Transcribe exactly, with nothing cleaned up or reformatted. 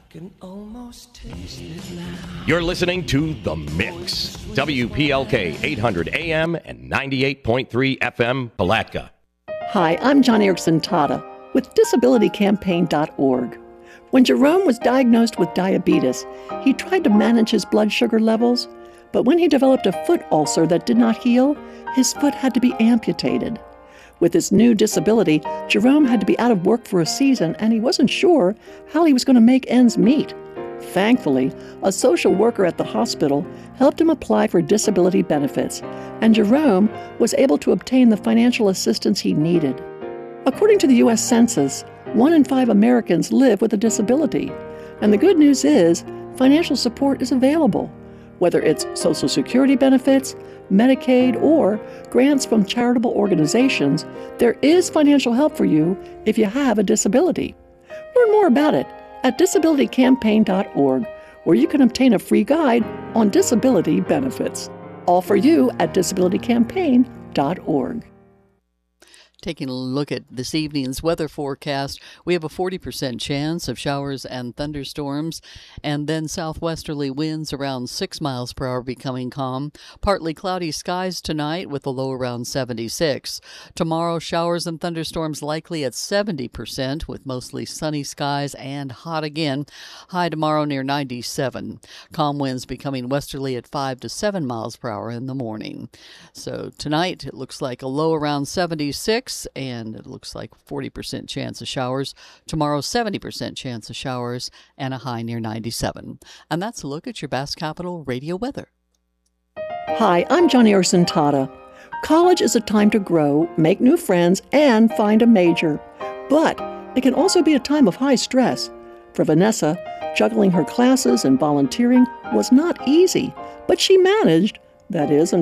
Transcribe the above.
can almost taste it now. You're listening to The Mix. W P L K eight hundred A M and ninety-eight point three F M, Palatka. Hi, I'm John Erickson Tata with disability campaign dot org. When Jerome was diagnosed with diabetes, he tried to manage his blood sugar levels, but when he developed a foot ulcer that did not heal, his foot had to be amputated. With his new disability, Jerome had to be out of work for a season, and he wasn't sure how he was going to make ends meet. Thankfully, a social worker at the hospital helped him apply for disability benefits, and Jerome was able to obtain the financial assistance he needed. According to the U S Census, one in five Americans live with a disability, and the good news is financial support is available. Whether it's Social Security benefits, Medicaid, or grants from charitable organizations, there is financial help for you if you have a disability. Learn more about it at disability campaign dot org, where you can obtain a free guide on disability benefits. All for you at disability campaign dot org. Taking a look at this evening's weather forecast, we have a forty percent chance of showers and thunderstorms, and then southwesterly winds around six miles per hour becoming calm. Partly cloudy skies tonight with a low around seventy-six. Tomorrow, showers and thunderstorms likely at seventy percent with mostly sunny skies and hot again. High tomorrow near ninety-seven. Calm winds becoming westerly at five to seven miles per hour in the morning. So tonight, it looks like a low around seventy-six. And it looks like forty percent chance of showers. Tomorrow, seventy percent chance of showers and a high near ninety-seven. And that's a look at your Bass Capital radio weather. Hi, I'm Johnny Orson Tata. College is a time to grow, make new friends, and find a major. But it can also be a time of high stress. For Vanessa, juggling her classes and volunteering was not easy, but she managed, that is,